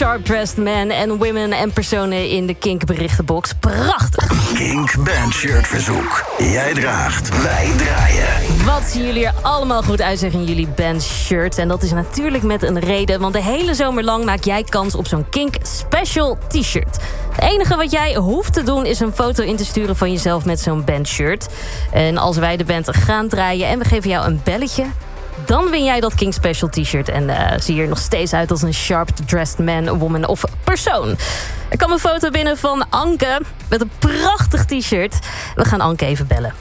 sharp dressed men en women en personen in de Kink berichtenbox. Prachtig. Kink Band Shirt verzoek. Jij draagt, wij draaien. Wat zien jullie er allemaal goed uitzien in jullie band shirts. En dat is natuurlijk met een reden. Want de hele zomer lang maak jij kans op zo'n Kink Special t-shirt. Het enige wat jij hoeft te doen is een foto in te sturen van jezelf met zo'n bandshirt. En als wij de band gaan draaien en we geven jou een belletje, dan win jij dat Kink Special t-shirt. En zie je er nog steeds uit als een sharp-dressed man, woman of persoon. Er kwam een foto binnen van Anke met een prachtig t-shirt. We gaan Anke even bellen.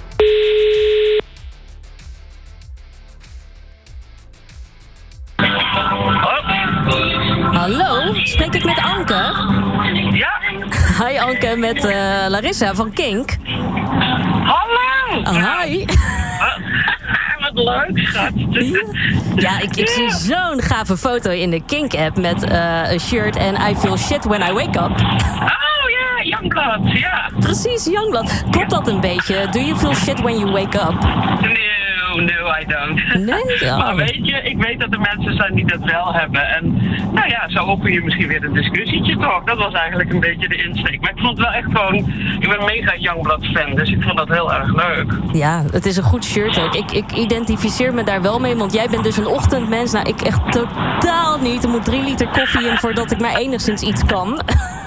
Hallo, spreek ik met Anke? Ja. Hi Anke, met Larissa van Kink. Hallo. Hi. Wat leuk, schat. Ja, ik zie zo'n gave foto in de Kink-app met een shirt en I feel shit when I wake up. Oh ja, Youngblood, ja. Precies, Youngblood. Klopt dat een beetje? Do you feel shit when you wake up? No, I don't. Nee? Oh. Maar weet je, ik weet dat er mensen zijn die dat wel hebben. En nou ja, zo open je misschien weer een discussietje toch. Dat was eigenlijk een beetje de insteek. Maar ik vond het wel echt gewoon, ik ben een mega Youngblood fan, dus ik vond dat heel erg leuk. Ja, het is een goed shirt ook. Ik identificeer me daar wel mee, want jij bent dus een ochtendmens. Nou, ik echt totaal niet. Er moet 3 liter koffie in voordat ik maar enigszins iets kan.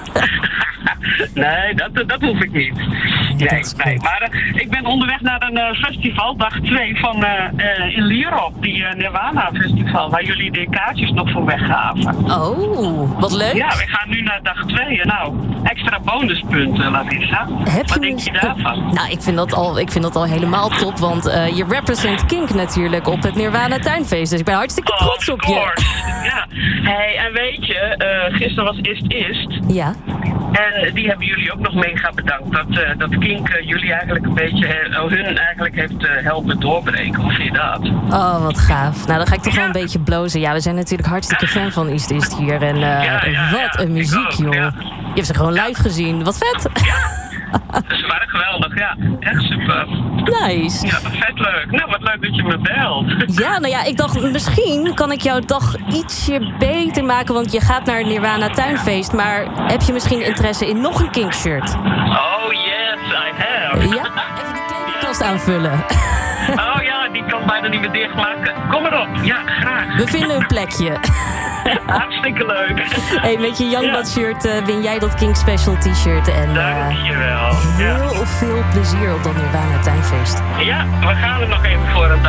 Nee, dat hoef ik niet. Nee. Maar ik ben onderweg naar een festival, dag 2 van in Lierop, die Nirvana festival, waar jullie de kaartjes nog voor weggaven. Oh, wat leuk. Ja, we gaan nu naar dag 2. Nou, extra bonuspunten, Larissa. Wat denk je daarvan? Nou, ik vind dat al helemaal top, want je represent Kink natuurlijk op het Nirvana tuinfeest. Dus ik ben hartstikke trots op je. Ja. Hey, en weet je, gisteren was Ist. Ja. En die hebben jullie ook nog mega bedankt. Dat Kink jullie eigenlijk een beetje, hun eigenlijk heeft helpen doorbreken. Hoe vind je dat? Oh, wat gaaf. Nou, dan ga ik toch wel een beetje blozen. Ja, we zijn natuurlijk hartstikke fan van Ist hier. En wat een muziek, joh. Ja. Je hebt ze gewoon live gezien. Wat vet. Ze waren geweldig, ja. Echt super. Nice. Ja, vet leuk. Nou, wat leuk dat je me belt. Ja, nou ja, ik dacht misschien kan ik jouw dag ietsje beter maken, want je gaat naar Nirvana tuinfeest. Maar heb je misschien interesse in nog een Kink shirt? Oh, yes, I have. Ja? Even die kledingkast aanvullen. Oh ja, die kan bijna niet meer dichtmaken. Kom maar op. Ja, graag. We vinden een plekje. Hartstikke leuk. Hey, met je Youngblood shirt win jij dat Kink Special t-shirt. En dankjewel. heel veel plezier op dat Nirvana tuinfeest. Ja, we gaan er nog even voor een